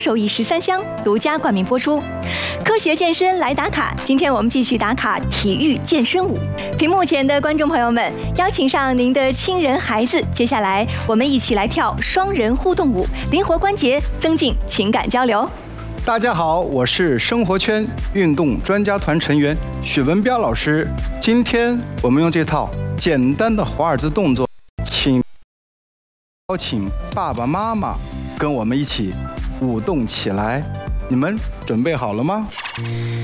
受益13箱独家冠名播出。科学健身来打卡，今天我们继续打卡体育健身舞。屏幕前的观众朋友们，邀请上您的亲人孩子，接下来我们一起来跳双人互动舞，灵活关节，增进情感交流。 大家好，我是生活圈运动专家团成员许文彪老师。今天我们用这套简单的华尔兹动作，邀请爸爸妈妈跟我们一起舞动起来。你们准备好了吗？